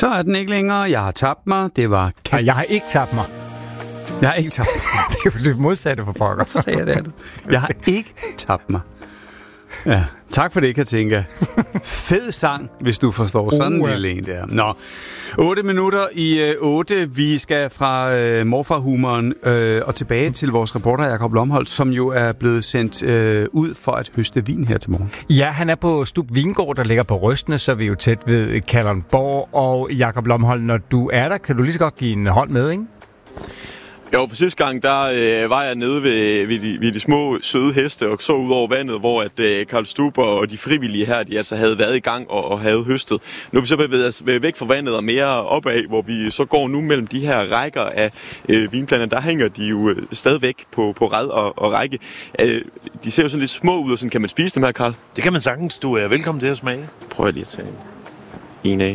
Så er den ikke længere. Jeg har tabt mig. Det var... Nej, jeg har ikke tabt mig. Jeg har ikke tabt mig. Det er jo det modsatte for pokker. Hvorfor sagde jeg det andet? Jeg har ikke tabt mig. Ja, tak for det, Katinka. Fed sang, hvis du forstår sådan en lille en der. Nå, 8 minutter i 8. Vi skal fra morfarhumoren og tilbage til vores reporter, Jakob Lomholt, som jo er blevet sendt ud for at høste vin her til morgen. Ja, han er på Stub Vingård, der ligger på Røstene, så vi er jo tæt ved Kalundborg. Og Jakob Lomholt, når du er der, kan du lige så godt give en hånd med, ikke? Jo, for sidste gang, der var jeg nede ved de små, søde heste og så ud over vandet, hvor at Karl Stuber og de frivillige her, de altså havde været i gang og havde høstet. Nu er vi så bevæget os væk fra vandet og mere opad, hvor vi så går nu mellem de her rækker af vinplaner. Der hænger de jo stadigvæk på rad og række. De ser jo sådan lidt små ud, og sådan kan man spise dem her, Karl? Det kan man sagtens. Du er velkommen til at smage. Prøv lige at tage en af.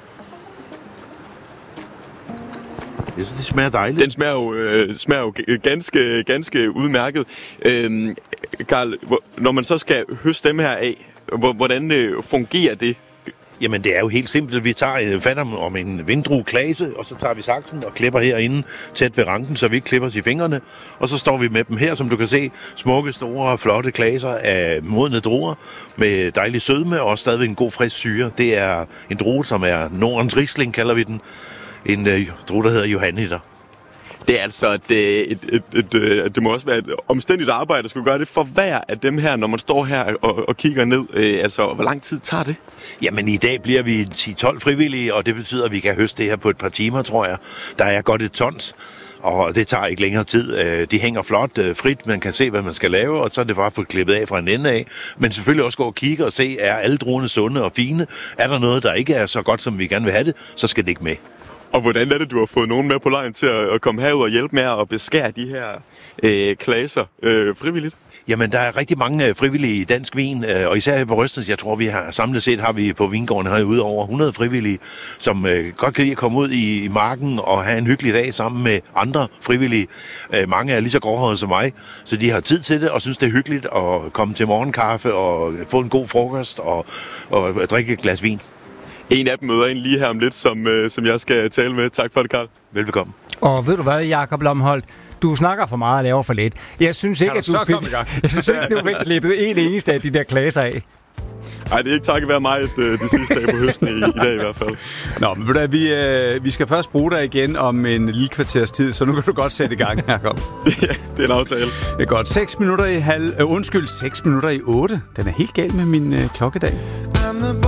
Jeg synes, det smager dejligt. Den smager jo ganske udmærket. Karl, når man så skal høste dem her af, hvordan fungerer det? Jamen, det er jo helt simpelt. Vi tager fat om en vindrueklase, og så tager vi saksen og klipper herinde tæt ved ranken, så vi ikke klipper os i fingrene. Og så står vi med dem her, som du kan se, smukke, store, flotte klaser af modne druer med dejlig sødme og stadigvæk en god frisk syre. Det er en drue, som er Nordens Riesling, kalder vi den. En drue, der hedder Johanniter. Det er altså det må også være et omstændigt arbejde at skulle gøre det for hver af dem her, når man står her og kigger ned. Altså, hvor lang tid tager det? Jamen, i dag bliver vi 10-12 frivillige, og det betyder, at vi kan høste det her på et par timer, tror jeg. Der er godt et tons, og det tager ikke længere tid. De hænger flot, frit, man kan se, hvad man skal lave, og så er det bare at få klippet af fra en ende af. Men selvfølgelig også gå og kigge og se, er alle druerne sunde og fine? Er der noget, der ikke er så godt, som vi gerne vil have det, så skal det ikke med. Og hvordan er det, du har fået nogen med på lejen til at komme herud og hjælpe med at beskære de her klaser frivilligt? Jamen, der er rigtig mange frivillige i dansk vin, og især her på Røstens, jeg tror, vi har samlet set har vi på vingården herude over 100 frivillige, som godt kan lide at komme ud i marken og have en hyggelig dag sammen med andre frivillige. Mange er lige så gråhårede som mig, så de har tid til det og synes, det er hyggeligt at komme til morgenkaffe og få en god frokost og drikke et glas vin. En af dem møder en lige her om lidt, som jeg skal tale med. Tak for det, Karl. Velbekomme. Og ved du hvad, Jakob Lomholt? Du snakker for meget og laver for lidt. Jeg synes ikke, at du fik klippet en eneste af de der klaser af. Nej, det er ikke takket være mig de sidste dage på høsten i dag i hvert fald. Nå, men ved du, vi skal først bruge dig igen om en lille kvarters tid, så nu kan du godt sætte i gang, Jacob. Ja, det er en aftale. Det er godt. 6 minutter i 8. Den er helt gal med min klokkedag.